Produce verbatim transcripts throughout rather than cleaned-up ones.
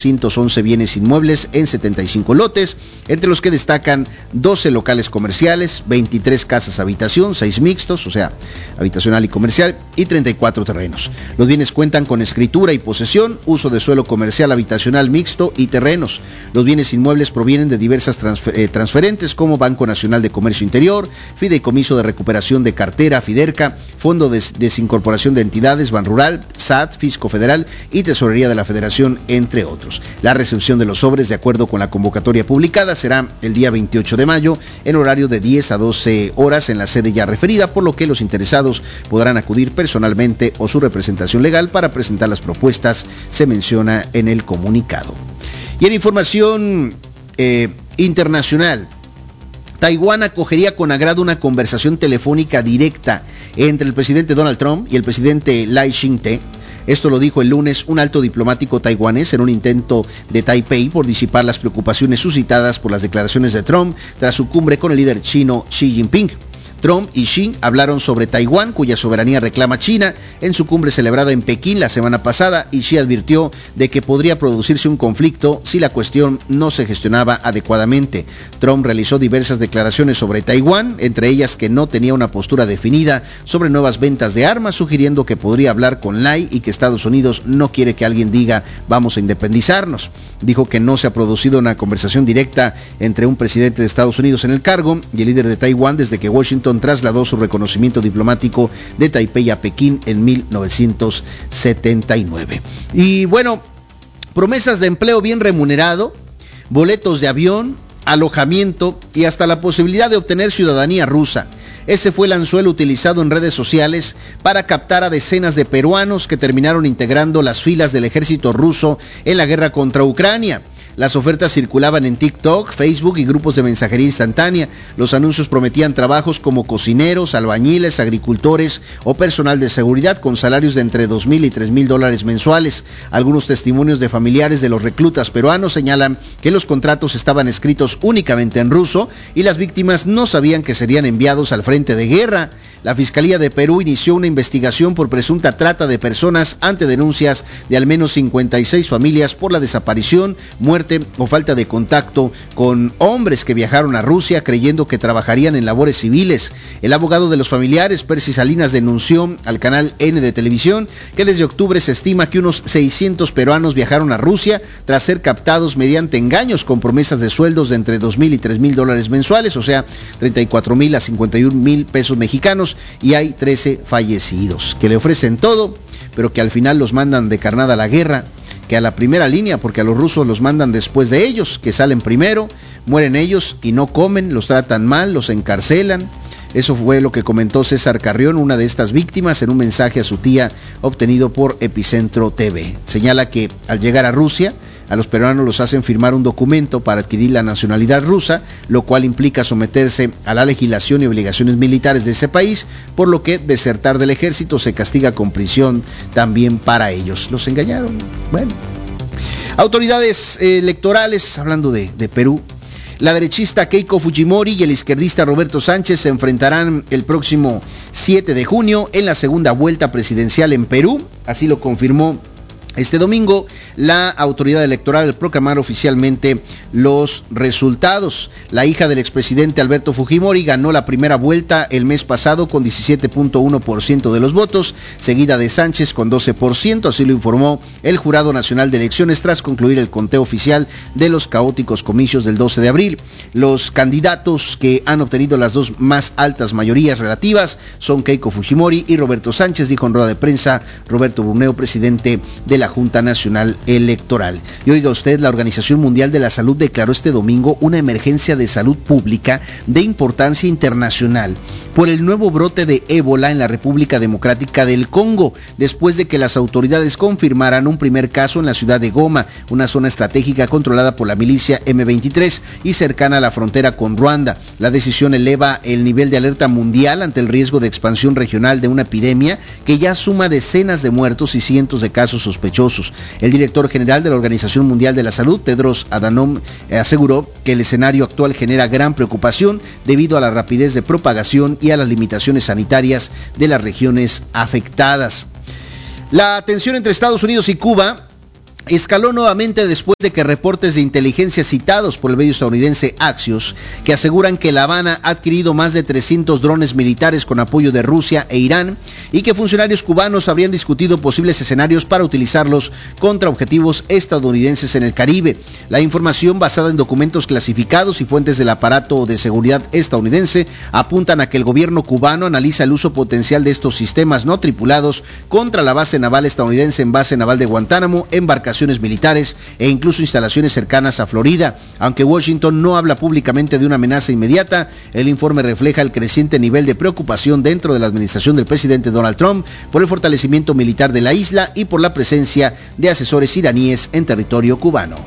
doscientos once bienes inmuebles en setenta y cinco lotes, entre los que destacan doce locales comerciales, veintitrés casas habitación, seis mixtos, o sea, habitacional y comercial, y treinta y cuatro terrenos. Los bienes cuentan con escritura y posesión, uso de suelo comercial, habitacional, mixto y terrenos. Los bienes inmuebles provienen de diversas transfer- eh, transferentes como Banco Nacional de Comercio Interior, Fideicomiso de Recuperación de Cartera, Fiderca, Fondo de Desincorporación de Entidades, Banrural, S A T, Fisco Federal y Tesorería de la Federación, entre otros. La recepción de los sobres, de acuerdo con la convocatoria publicada, será el día veintiocho de mayo, en horario de diez a doce horas en la sede ya referida, por lo que los interesados podrán acudir personalmente o su representación legal para presentar las propuestas, se menciona en el comunicado. Y en información eh, internacional, Taiwán acogería con agrado una conversación telefónica directa entre el presidente Donald Trump y el presidente Lai Ching-te. Esto lo dijo el lunes un alto diplomático taiwanés en un intento de Taipei por disipar las preocupaciones suscitadas por las declaraciones de Trump tras su cumbre con el líder chino Xi Jinping. Trump y Xi hablaron sobre Taiwán, cuya soberanía reclama China, en su cumbre celebrada en Pekín la semana pasada, y Xi advirtió de que podría producirse un conflicto si la cuestión no se gestionaba adecuadamente. Trump realizó diversas declaraciones sobre Taiwán, entre ellas que no tenía una postura definida sobre nuevas ventas de armas, sugiriendo que podría hablar con Lai y que Estados Unidos no quiere que alguien diga vamos a independizarnos. Dijo que no se ha producido una conversación directa entre un presidente de Estados Unidos en el cargo y el líder de Taiwán desde que Washington trasladó su reconocimiento diplomático de Taipei a Pekín en mil novecientos setenta y nueve. Y bueno, promesas de empleo bien remunerado, boletos de avión, alojamiento y hasta la posibilidad de obtener ciudadanía rusa. Ese fue el anzuelo utilizado en redes sociales para captar a decenas de peruanos que terminaron integrando las filas del ejército ruso en la guerra contra Ucrania. Las ofertas circulaban en TikTok, Facebook y grupos de mensajería instantánea. Los anuncios prometían trabajos como cocineros, albañiles, agricultores o personal de seguridad con salarios de entre dos mil y tres mil dólares mensuales. Algunos testimonios de familiares de los reclutas peruanos señalan que los contratos estaban escritos únicamente en ruso y las víctimas no sabían que serían enviados al frente de guerra. La Fiscalía de Perú inició una investigación por presunta trata de personas ante denuncias de al menos cincuenta y seis familias por la desaparición, muerte o falta de contacto con hombres que viajaron a Rusia creyendo que trabajarían en labores civiles. El abogado de los familiares, Percy Salinas, denunció al canal N de televisión que desde octubre se estima que unos seiscientos peruanos viajaron a Rusia tras ser captados mediante engaños con promesas de sueldos de entre dos mil y tres mil dólares mensuales, o sea, treinta y cuatro mil a cincuenta y un mil pesos mexicanos, y hay trece fallecidos, que le ofrecen todo, pero que al final los mandan de carnada a la guerra, que a la primera línea, porque a los rusos los mandan después de ellos, que salen primero, mueren ellos y no comen, los tratan mal, los encarcelan. Eso fue lo que comentó César Carrión, una de estas víctimas, en un mensaje a su tía obtenido por Epicentro T V. Señala que al llegar a Rusia, a los peruanos los hacen firmar un documento para adquirir la nacionalidad rusa, lo cual implica someterse a la legislación y obligaciones militares de ese país, por lo que desertar del ejército se castiga con prisión también para ellos. Los engañaron. Bueno. Autoridades eh, electorales, hablando de, de Perú, la derechista Keiko Fujimori y el izquierdista Roberto Sánchez se enfrentarán el próximo siete de junio en la segunda vuelta presidencial en Perú, así lo confirmó este domingo la autoridad electoral al proclamar oficialmente los resultados. La hija del expresidente Alberto Fujimori ganó la primera vuelta el mes pasado con diecisiete punto uno por ciento de los votos, seguida de Sánchez con doce por ciento, así lo informó el Jurado Nacional de Elecciones tras concluir el conteo oficial de los caóticos comicios del doce de abril. Los candidatos que han obtenido las dos más altas mayorías relativas son Keiko Fujimori y Roberto Sánchez, dijo en rueda de prensa Roberto Bruneo, presidente de la Junta Nacional Electoral. Y oiga usted, la Organización Mundial de la Salud declaró este domingo una emergencia de salud pública de importancia internacional por el nuevo brote de ébola en la República Democrática del Congo, después de que las autoridades confirmaran un primer caso en la ciudad de Goma, una zona estratégica controlada por la milicia eme veintitrés y cercana a la frontera con Ruanda. La decisión eleva el nivel de alerta mundial ante el riesgo de expansión regional de una epidemia que ya suma decenas de muertos y cientos de casos sospechosos. El director general de la Organización Mundial de la Salud, Tedros Adhanom, aseguró que el escenario actual genera gran preocupación debido a la rapidez de propagación y a las limitaciones sanitarias de las regiones afectadas. La tensión entre Estados Unidos y Cuba escaló nuevamente después de que reportes de inteligencia citados por el medio estadounidense Axios, que aseguran que La Habana ha adquirido más de trescientos drones militares con apoyo de Rusia e Irán y que funcionarios cubanos habrían discutido posibles escenarios para utilizarlos contra objetivos estadounidenses en el Caribe. La información, basada en documentos clasificados y fuentes del aparato de seguridad estadounidense, apuntan a que el gobierno cubano analiza el uso potencial de estos sistemas no tripulados contra la base naval estadounidense en base naval de Guantánamo, embarcaciones militares e incluso instalaciones cercanas a Florida. Aunque Washington no habla públicamente de una amenaza inmediata, el informe refleja el creciente nivel de preocupación dentro de la administración del presidente Donald Trump por el fortalecimiento militar de la isla y por la presencia de asesores iraníes en territorio cubano.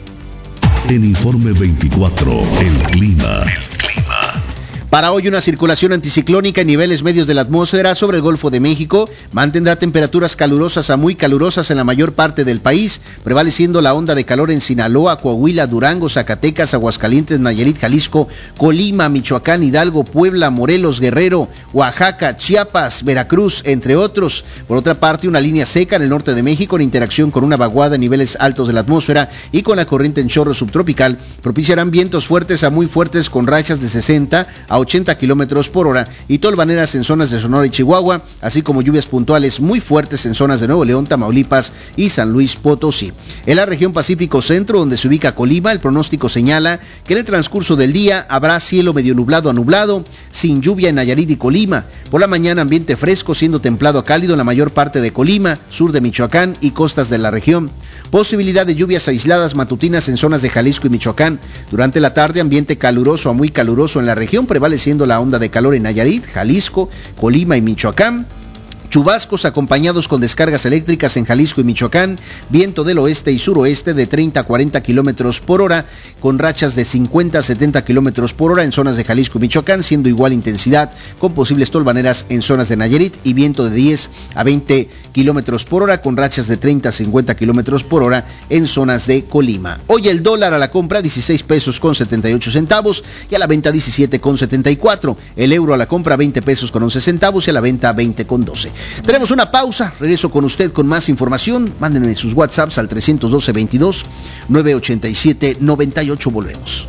En Informe veinticuatro, el clima. El clima. Para hoy, una circulación anticiclónica en niveles medios de la atmósfera sobre el Golfo de México mantendrá temperaturas calurosas a muy calurosas en la mayor parte del país, prevaleciendo la onda de calor en Sinaloa, Coahuila, Durango, Zacatecas, Aguascalientes, Nayarit, Jalisco, Colima, Michoacán, Hidalgo, Puebla, Morelos, Guerrero, Oaxaca, Chiapas, Veracruz, entre otros. Por otra parte, una línea seca en el norte de México en interacción con una vaguada en niveles altos de la atmósfera y con la corriente en chorro subtropical propiciarán vientos fuertes a muy fuertes con rachas de sesenta a ochenta kilómetros por hora y tolvaneras en zonas de Sonora y Chihuahua, así como lluvias puntuales muy fuertes en zonas de Nuevo León, Tamaulipas y San Luis Potosí. En la región Pacífico Centro, donde se ubica Colima, el pronóstico señala que en el transcurso del día habrá cielo medio nublado a nublado, sin lluvia en Nayarit y Colima. Por la mañana, ambiente fresco, siendo templado a cálido en la mayor parte de Colima, sur de Michoacán y costas de la región. Posibilidad de lluvias aisladas matutinas en zonas de Jalisco y Michoacán. Durante la tarde, ambiente caluroso a muy caluroso en la región, prevaleciendo la onda de calor en Nayarit, Jalisco, Colima y Michoacán. Chubascos acompañados con descargas eléctricas en Jalisco y Michoacán, viento del oeste y suroeste de treinta a cuarenta kilómetros por hora, con rachas de cincuenta a setenta kilómetros por hora en zonas de Jalisco y Michoacán, siendo igual intensidad, con posibles tolvaneras en zonas de Nayarit y viento de diez a veinte kilómetros por hora, con rachas de treinta a cincuenta kilómetros por hora en zonas de Colima. Hoy el dólar a la compra dieciséis pesos con setenta y ocho centavos y a la venta diecisiete con setenta y cuatro. El euro a la compra veinte pesos con once centavos y a la venta veinte con doce. Tenemos una pausa, regreso con usted con más información. Mándenme sus WhatsApps al trescientos doce veintidós novecientos ochenta y siete noventa y ocho. Volvemos.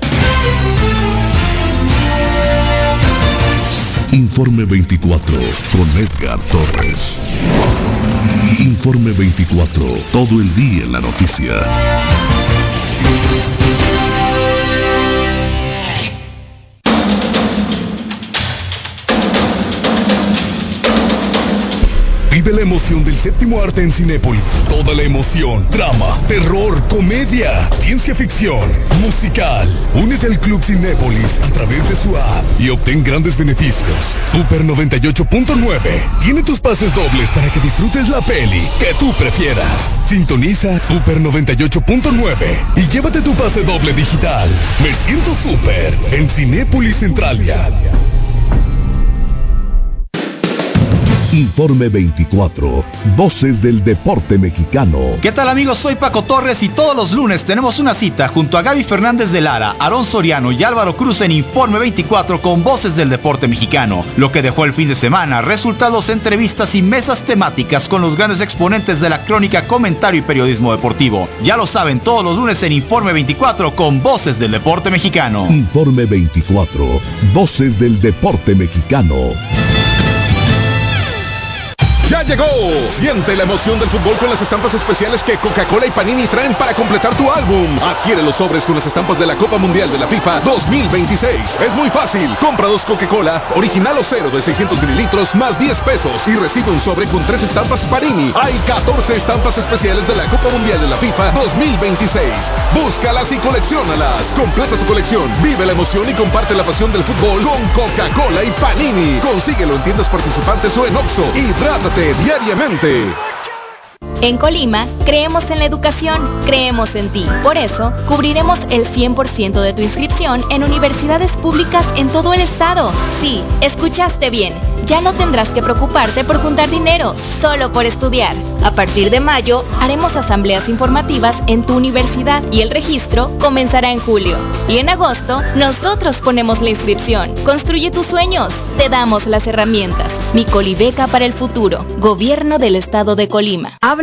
Informe veinticuatro con Edgar Torres. Informe veinticuatro, todo el día en la noticia. Vive la emoción del séptimo arte en Cinépolis. Toda la emoción, drama, terror, comedia, ciencia ficción, musical. Únete al Club Cinépolis a través de su app y obtén grandes beneficios. Super noventa y ocho punto nueve tiene tus pases dobles para que disfrutes la peli que tú prefieras. Sintoniza Super noventa y ocho punto nueve y llévate tu pase doble digital. Me siento súper en Cinépolis Centralia. Informe veinticuatro, Voces del Deporte Mexicano. ¿Qué tal, amigos? Soy Paco Torres y todos los lunes tenemos una cita junto a Gaby Fernández de Lara, Aarón Soriano y Álvaro Cruz en Informe veinticuatro con Voces del Deporte Mexicano. Lo que dejó el fin de semana, resultados, entrevistas y mesas temáticas con los grandes exponentes de la crónica, comentario y periodismo deportivo. Ya lo saben, todos los lunes en Informe veinticuatro con Voces del Deporte Mexicano. Informe veinticuatro, Voces del Deporte Mexicano. ¡Ya llegó! Siente la emoción del fútbol con las estampas especiales que Coca-Cola y Panini traen para completar tu álbum. Adquiere los sobres con las estampas de la Copa Mundial de la FIFA dos mil veintiséis. Es muy fácil. Compra dos Coca-Cola, original o cero de seiscientos mililitros, más diez pesos y recibe un sobre con tres estampas Panini. Hay catorce estampas especiales de la Copa Mundial de la FIFA dos mil veintiséis. Búscalas y colecciónalas. Completa tu colección, vive la emoción y comparte la pasión del fútbol con Coca-Cola y Panini. Consíguelo en tiendas participantes o en Oxxo. Hidrátate diariamente. En Colima, creemos en la educación, creemos en ti. Por eso, cubriremos el cien por ciento de tu inscripción en universidades públicas en todo el estado. Sí, escuchaste bien. Ya no tendrás que preocuparte por juntar dinero, solo por estudiar. A partir de mayo, haremos asambleas informativas en tu universidad y el registro comenzará en julio. Y en agosto, nosotros ponemos la inscripción. Construye tus sueños, te damos las herramientas. Mi Colibeca para el futuro. Gobierno del Estado de Colima. Habla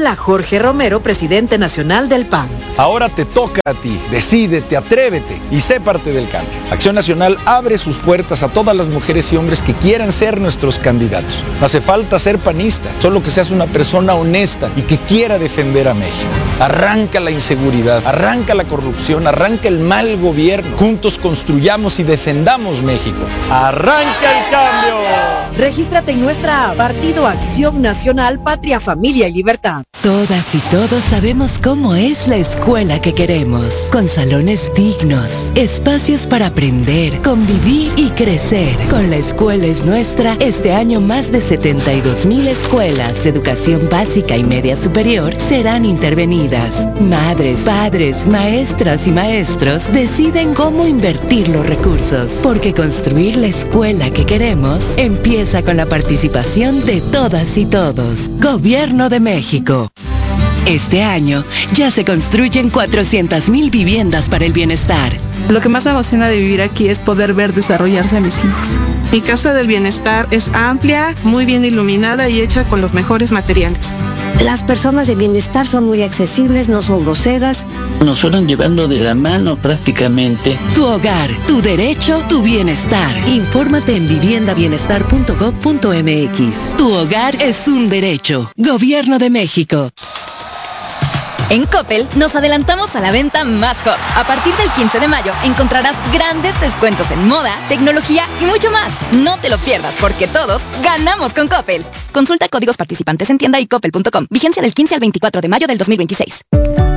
Habla Jorge Romero, presidente nacional del P A N. Ahora te toca a ti, decídete, atrévete y sé parte del cambio. Acción Nacional abre sus puertas a todas las mujeres y hombres que quieran ser nuestros candidatos. No hace falta ser panista, solo que seas una persona honesta y que quiera defender a México. Arranca la inseguridad, arranca la corrupción, arranca el mal gobierno. Juntos construyamos y defendamos México. ¡Arranca el cambio! Regístrate en nuestra app Partido Acción Nacional, Patria, Familia y Libertad. Todas y todos sabemos cómo es la escuela que queremos, con salones dignos, espacios para aprender, convivir y crecer. Con La Escuela es Nuestra, este año más de setenta y dos mil escuelas de educación básica y media superior serán intervenidas. Madres, padres, maestras y maestros deciden cómo invertir los recursos, porque construir la escuela que queremos empieza con la participación de todas y todos. Gobierno de México. Este año ya se construyen cuatrocientas mil viviendas para el bienestar. Lo que más me emociona de vivir aquí es poder ver desarrollarse a mis hijos. Mi casa del bienestar es amplia, muy bien iluminada y hecha con los mejores materiales. Las personas de bienestar son muy accesibles, no son groseras. Nos fueron llevando de la mano prácticamente. Tu hogar, tu derecho, tu bienestar. Infórmate en vivienda bienestar punto gob punto eme equis. Tu hogar es un derecho. Gobierno de México. En Coppel nos adelantamos a la venta más hot. A partir del quince de mayo encontrarás grandes descuentos en moda, tecnología y mucho más. No te lo pierdas porque todos ganamos con Coppel. Consulta códigos participantes en tienda y coppel punto com. Vigencia del quince al veinticuatro de mayo del dos mil veintiséis.